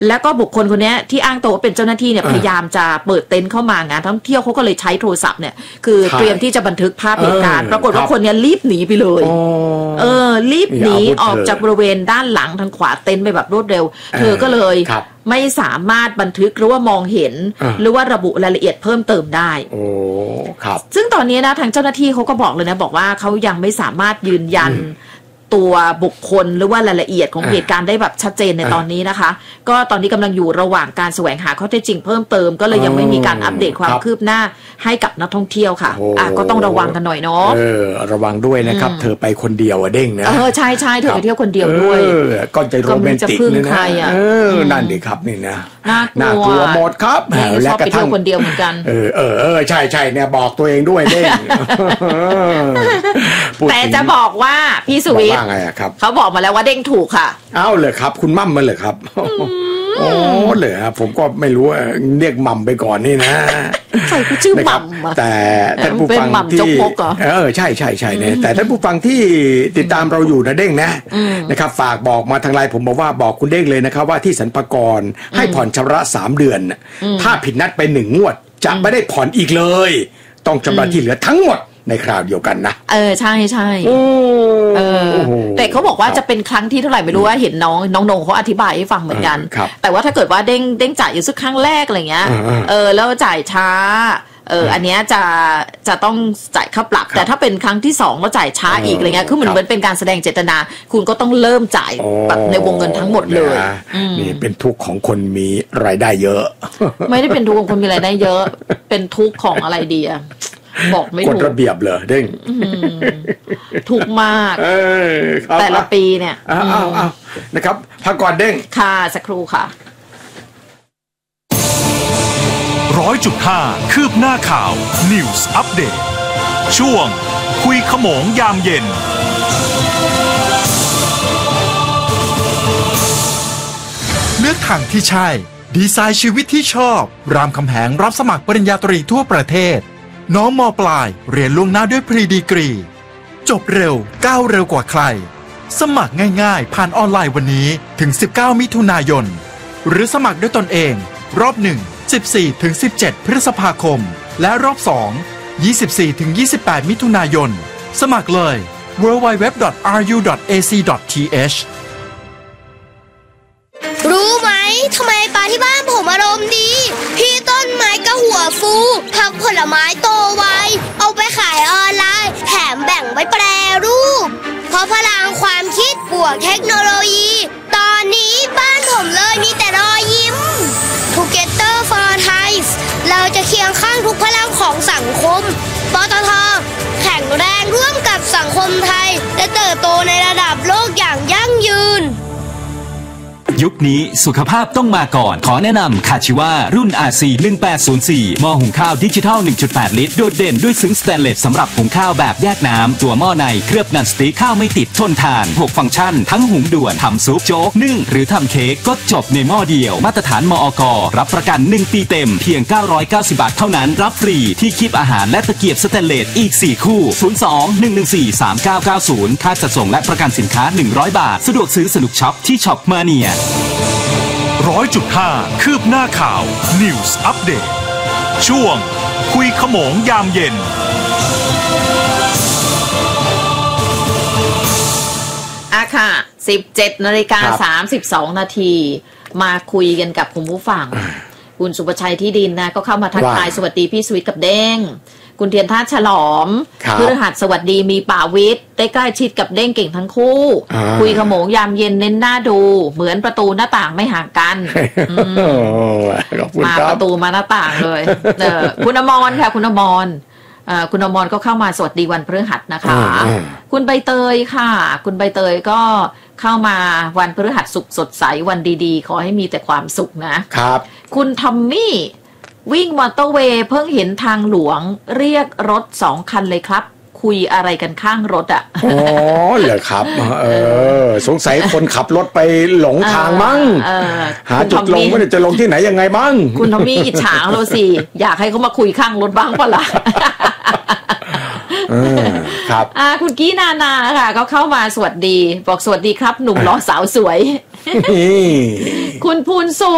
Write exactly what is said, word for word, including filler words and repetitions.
แล้วก็บุคคลคนนี้ที่อ้างตัวว่าเป็นเจ้าหน้าที่เนี่ยพยายามจะเปิดเต็นท์เข้ามางานท่องเที่ยวเขาก็เลยใช้โทรศัพท์เนี่ยคือเตรียมที่จะบันทึกภาพเหตุการณ์ปรากฏว่าคนนี้รีบหนีไปเลยเออรีบหนีออกจากบริเวณด้านหลังทางขวาเต็นท์ไปแบบรวดเร็วเธอก็เลยไม่สามารถบันทึกหรือว่ามองเห็นหรือว่าระบุรายละเอียดเพิ่มเติมได้โอ้ครับซึ่งตอนนี้นะทางเจ้าหน้าที่เขาก็บอกเลยนะบอกว่าเขายังไม่สามารถยืนยันตัวบุคคลหรือว่ารายละเอียดของเหตุการณ์ได้แบบชัดเจนในตอนนี้นะคะก็ตอนนี้กำลังอยู่ระหว่างการแสวงหาข้อเท็จจริงเพิ่มเติมก็เลยยังไม่มีการอัปเดตความคืบหน้าให้กับนักท่องเที่ยวค่ะอ่ะก็ต้องระวังกันหน่อยเนาะเออระวังด้วยนะครับเธอไปคนเดียวอะเด้งนะเออใช่ใช่เธอไปเที่ยวคนเดียวด้วยก็ใจโรแมนติกเลยนะเออนั่นดิครับนี่นะน่ากลัวหมดครับแล้วกระทั่งคนเดียวเหมือนกันเออเออเออใช่ใช่เนี่ยบอกตัวเองด้วยเด้งแต่จะบอกว่าพี่สุวิทย์เขาบอกมาแล้วว่าเด้งถูกค่ะเอ้าเลยครับคุณมั่มมาเลยครับโอ้เลยครับผมก็ไม่รู้เรียกมั่มไปก่อนนี่นะใช่กูชื่อมั่มแต่ท่านผู้ฟังที่เออใช่ใช่ใช่เนี่ยแต่ท่านผู้ฟังที่ติดตามเราอยู่นะเด้งนะนะครับฝากบอกมาทางไลน์ผมบอกว่าบอกคุณเด้งเลยนะครับว่าที่สรรพากรให้ผ่อนชำระสามเดือนถ้าผิดนัดไปหนึ่งงวดจะไม่ได้ผ่อนอีกเลยต้องชำระที่เหลือทั้งหมดในคราวเดียวกันนะเออใช่ใช่เออแต่เขาบอกว่าจะเป็นครั้งที่เท่าไหร่ไม่รู้ว่าเห็นน้องน้องนงเขาอธิบายให้ฟังเหมือนกันแต่ว่าถ้าเกิดว่าเด้งเด้งจ่ายอยู่สักครั้งแรกอะไรเงี้ยเออแล้วจ่ายช้าเอออันเนี้ยจะจะต้องจ่ายค่าปรับแต่ถ้าเป็นครั้งที่สองแล้วจ่ายช้าอีกอะไรเงี้ยคือเหมือนเป็นการแสดงเจตนาคุณก็ต้องเริ่มจ่ายแบบในวงเงินทั้งหมดเลยนี่เป็นทุกข์ของคนมีรายได้เยอะไม่ได้เป็นทุกข์ของคนมีรายได้เยอะเป็นทุกข์ของอะไรดีอะบอกไม่ถูกกฎระเบียบเลยเด้งถูกมากแต่ละปีเนี่ยอ้าวอ้าวนะครับพักก่อนเด้งค่ะสักครู่ค่ะร้อยจุดห้าคืบหน้าข่าว News Update ช่วงคุยขโมงยามเย็นเลือกทางที่ใช่ดีไซน์ชีวิตที่ชอบรามคำแหงรับสมัครปริญญาตรีทั่วประเทศน้องม.ปลายเรียนล่วงหน้าด้วยพรีดีกรีจบเร็วก้าวเร็วกว่าใครสมัครง่ายๆผ่านออนไลน์วันนี้ถึงสิบเก้ามิถุนายนหรือสมัครด้วยตนเองรอบหนึ่ง สิบสี่ถึงสิบเจ็ด พฤษภาคมและรอบสอง ยี่สิบสี่ถึงยี่สิบแปด มิถุนายนสมัครเลย ดับเบิลยู ดับเบิลยู ดับเบิลยู ดอท อาร์ ยู ดอท เอ ซี ดอท ที เอชรู้ไหมทำไมปลาที่บ้านผมอารมณ์ดีพี่ต้นไม้ก็หัวฟูผักผลไม้โตไวเอาไปขายออนไลน์แถมแบ่งไว้แปรรูปเพราะพลังความคิดบวกเทคโนโลยีตอนนี้บ้านผมเลยมีแต่รอยยิ้ม Together for Thai เราจะเคียงข้างทุกพลังของสังคมปตท.แข็งแรงร่วมกับสังคมไทยและเติบโตในระดับโลกอย่างยั่งยืนยุคนี้สุขภาพต้องมาก่อนขอแนะนำคาชิวารุ่น อาร์ ซี หนึ่งแปดศูนย์สี่ หม้อหุงข้าวดิจิทัล หนึ่งจุดแปด ลิตรโดดเด่นด้วยซึ้งสแตนเลสสำหรับหุงข้าวแบบแยกน้ำตัวหม้อในเคลือบนันสติ๊กข้าวไม่ติดทนทานหกฟังก์ชันทั้งหุงด่วนทำซุปโจ๊กนึ่งหรือทำเค้กก็จบในหม้อเดียวมาตรฐานมอก.รับประกันหนึ่งปีเต็มเพียงเก้าร้อยเก้าสิบบาทเท่านั้นรับฟรีที่คีบอาหารและตะเกียบสแตนเลสอีกสี่คู่ศูนย์ สอง หนึ่ง หนึ่ง สี่ สาม เก้า เก้า ศูนย์ค่าจัดส่งและประกันสินค้าหนึ่งร้อยบาทสะดวกซื้อสนุกช็อปที่ช็อปมาเนียร้อยจุดห้าคืบหน้าข่าว News Update ช่วงคุยขโมงยามเย็นอ่ะค่ะ สิบเจ็ดนาฬิกาสามสิบสองนาทีมาคุยกันกับคุณผู้ฟังคุณสุภชัยที่ดินนะก็เข้ามาทักทายสวัสดีพี่สวิทย์กับเด้งคุณเทียนท่าฉลอมพฤหัสสวัสดีมีป่าวิทย์ได้ใกล้ชิดกับเด้งเก่งทั้งคู่คุยขโมงยามเย็นเน้นหน้าดูเหมือนประตูหน้าต่างไม่ห่างกันมาประตูมาหน้าต่างเลยคุณอมรค่ะคุณอมรคุณอมรก็เข้ามาสวัสดีวันพฤหัสนะคะคุณใบเตยค่ะคุณใบเตยก็เข้ามาวันพฤหัสสุขสดใสวันดีๆขอให้มีแต่ความสุขนะครับคุณทอมมี่วิ่งมอเตอร์เวย์เพิ่งเห็นทางหลวงเรียกรถสองคันเลยครับคุยอะไรกันข้างรถอ่ะอ๋อเหรอครับเออสงสัยคนขับรถไปหลงทางมั้งหาจุดลงไม่ได้จะลงที่ไหนยังไงบ้างคุณทอมมี่อิจฉาเราสิอยากให้เขามาคุยข้างรถบ้างเปล่าล่ะครับอ่าคุณกี้นานาค่ะก็เข้ามาสวัสดีบอกสวัสดีครับหนุ่มหล่อสาวสวยคุณพูนสุ